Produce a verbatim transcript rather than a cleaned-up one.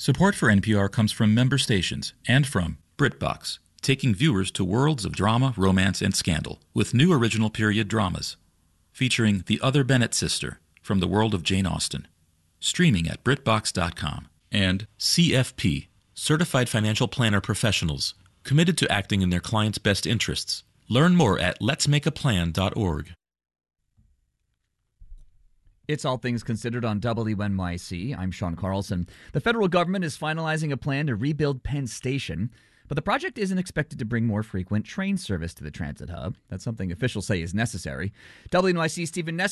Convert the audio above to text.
Support for N P R comes from member stations and from BritBox, taking viewers to worlds of drama, romance, and scandal with new original period dramas. Featuring The Other Bennett Sister from the world of Jane Austen. Streaming at BritBox dot com. And C F P, Certified Financial Planner Professionals, committed to acting in their clients' best interests. Learn more at lets make a plan dot org. It's All Things Considered on W N Y C. I'm Sean Carlson. The federal government is finalizing a plan to rebuild Penn Station, but the project isn't expected to bring more frequent train service to the transit hub. That's something officials say is necessary. W N Y C Stephen Ness